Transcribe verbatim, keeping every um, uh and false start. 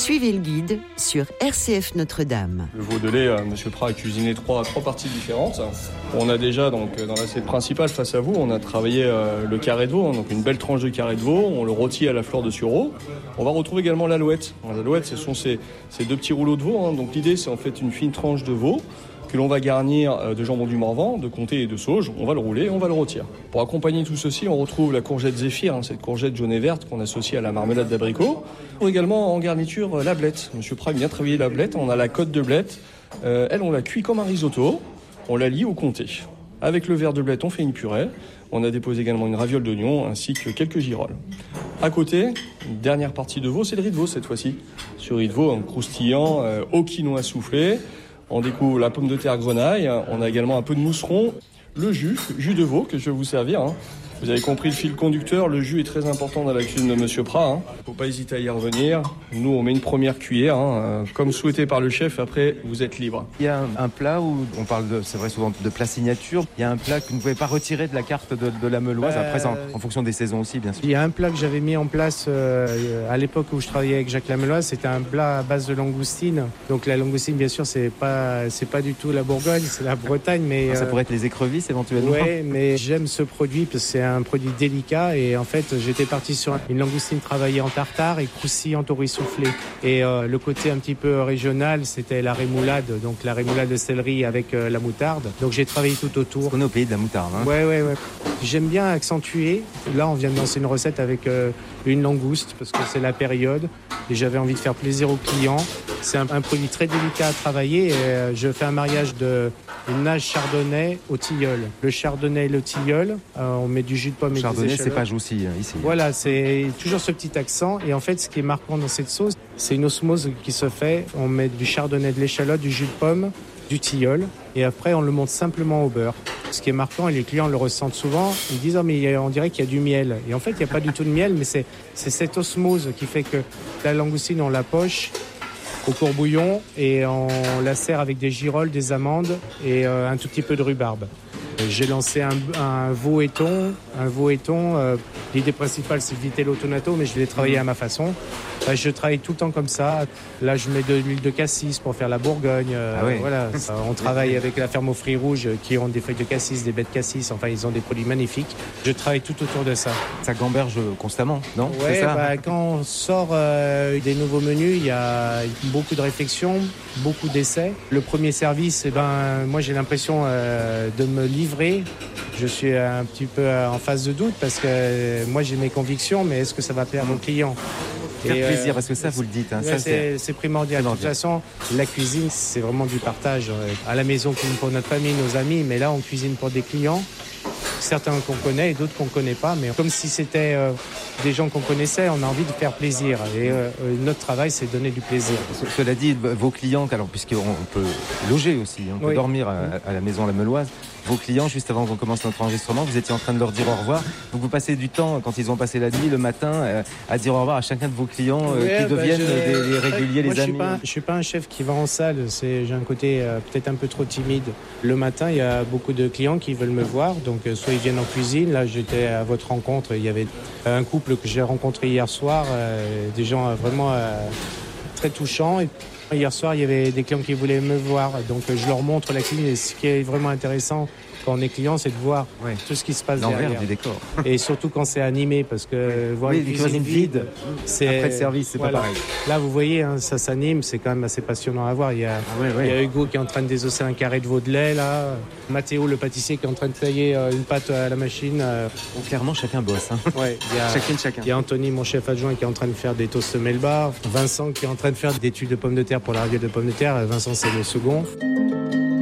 Suivez le guide sur R C F Notre-Dame. Le veau de lait, euh, Monsieur Prat a cuisiné trois, trois parties différentes. On a déjà donc dans l'assiette principale face à vous, on a travaillé euh, le carré de veau, hein, donc une belle tranche de carré de veau. On le rôtit à la fleur de sureau. On va retrouver également l'alouette. L'alouette, ce sont ces, ces deux petits rouleaux de veau. Hein. Donc l'idée, c'est en fait une fine tranche de veau que l'on va garnir de jambon du Morvan, de comté et de sauge. On va le rouler, on va le rôtir. Pour accompagner tout ceci, on retrouve la courgette zéphyr, hein, cette courgette jaune et verte qu'on associe à la marmelade d'abricot. Ou également en garniture la blette. Monsieur Prat a bien travaillé la blette. On a la côte de blette. Euh, elle, on la cuit comme un risotto. On la lie au comté. Avec le verre de blette, on fait une purée. On a déposé également une raviole d'oignon ainsi que quelques girolles. À côté, une dernière partie de veau, c'est le riz de veau cette fois-ci. Ce riz de veau, un croustillant euh, au quinoa soufflé. On découvre la pomme de terre grenaille, on a également un peu de mousseron, le jus, jus de veau que je vais vous servir. Hein. Vous avez compris le fil conducteur, le jus est très important dans la cuisine de Monsieur Prat. Hein. Faut pas hésiter à y revenir. Nous, on met une première cuillère, hein, comme souhaité par le chef. Après, vous êtes libre. Il y a un, un plat où on parle, de, c'est vrai souvent de plat signature. Il y a un plat que vous ne pouvez pas retirer de la carte de, de la Meuloise. Euh... Après, en, en fonction des saisons aussi, bien sûr. Il y a un plat que j'avais mis en place euh, à l'époque où je travaillais avec Jacques Lameloise. C'était un plat à base de langoustine. Donc la langoustine, bien sûr, c'est pas, c'est pas du tout la Bourgogne, c'est la Bretagne, mais ah, ça euh... pourrait être les écrevisses éventuellement. Ouais, mais j'aime ce produit parce que c'est un produit délicat. Et en fait, j'étais parti sur une langoustine travaillée en tartare et croustillante au riz soufflé. Et euh, le côté un petit peu régional, c'était la rémoulade, donc la rémoulade de céleri avec euh, la moutarde. Donc j'ai travaillé tout autour. Parce qu'on est au pays de la moutarde. Hein. Ouais, ouais, ouais. J'aime bien accentuer. Là, on vient de lancer une recette avec euh, une langouste parce que c'est la période. Et j'avais envie de faire plaisir aux clients. C'est un, un produit très délicat à travailler. Et, euh, je fais un mariage de une nage chardonnay au tilleul. Le chardonnay et le tilleul, euh, on met du jus de pomme et chardonnay, des échalotes. C'est pas Joussy ici. Voilà, c'est toujours ce petit accent. Et en fait, ce qui est marquant dans cette sauce, c'est une osmose qui se fait. On met du chardonnay, de l'échalote, du jus de pomme, du tilleul. Et après, on le monte simplement au beurre. Ce qui est marquant, et les clients le ressentent souvent, ils disent « Oh, mais on dirait qu'il y a du miel ». Et en fait, il n'y a pas du tout de miel, mais c'est, c'est cette osmose qui fait que la langoustine, on la poche au courbouillon et on la sert avec des girolles, des amandes et euh, un tout petit peu de rhubarbe. J'ai lancé un, un veau éton. Un veau éton, euh, l'idée principale, c'est de vitello tonato, mais je l'ai travaillé à ma façon. Enfin, je travaille tout le temps comme ça. Là, je mets de l'huile de cassis pour faire la Bourgogne. Euh, ah oui. Voilà. On travaille avec la ferme aux fruits rouges qui ont des feuilles de cassis, des baies de cassis. Enfin, ils ont des produits magnifiques. Je travaille tout autour de ça. Ça gamberge constamment, non ? Ouais, c'est ça bah, quand on sort euh, des nouveaux menus, il y a beaucoup de réflexions, beaucoup d'essais. Le premier service, eh ben, moi, j'ai l'impression euh, de me livrer. Je suis un petit peu en phase de doute parce que euh, moi, j'ai mes convictions, mais est-ce que ça va plaire à mon client ? Faire Et plaisir, euh, parce que ça, vous le dites. Hein, ouais, ça, c'est, c'est... c'est primordial. De toute façon, la cuisine, c'est vraiment du partage. À la maison, pour notre famille, nos amis, mais là, on cuisine pour des clients. Certains qu'on connaît et d'autres qu'on ne connaît pas, mais comme si c'était euh, des gens qu'on connaissait, on a envie de faire plaisir. Et euh, notre travail, c'est de donner du plaisir. Cela dit, vos clients, alors puisqu'on peut loger aussi, on peut oui. dormir à, à la maison La Meuloise, vos clients, juste avant qu'on commence notre enregistrement, vous étiez en train de leur dire au revoir. Donc vous passez du temps, quand ils ont passé la nuit, le matin, euh, à dire au revoir à chacun de vos clients euh, ouais, qui deviennent bah je... des, des réguliers, Moi, les je amis. Suis pas, je suis pas un chef qui va en salle. C'est, j'ai un côté euh, peut-être un peu trop timide. Le matin, il y a beaucoup de clients qui veulent me voir. Donc euh, soit ils viennent en cuisine. Là, j'étais à votre rencontre. Il y avait un couple que j'ai rencontré hier soir. Euh, des gens euh, vraiment euh, très touchants. Et hier soir, il y avait des clients qui voulaient me voir. Donc euh, je leur montre la cuisine. Et ce qui est vraiment intéressant quand on est client, c'est de voir ouais. tout ce qui se passe l'envers derrière. du décor. Et surtout quand c'est animé, parce que oui. voir oui, une cuisine vide, c'est après le service, c'est voilà. pas pareil. Là, vous voyez, hein, ça s'anime, c'est quand même assez passionnant à voir. Il y a, ah ouais, ouais. il y a Hugo qui est en train de désosser un carré de veau de lait, là. Mathéo, le pâtissier, qui est en train de tailler euh, une pâte à la machine. Euh... Donc, clairement, chacun bosse. Hein. Ouais, il y a, chacun, chacun. Il y a Anthony, mon chef adjoint, qui est en train de faire des toasts Melba. Vincent, qui est en train de faire des tuiles de pommes de terre pour la raviole de pommes de terre. Vincent, c'est le second.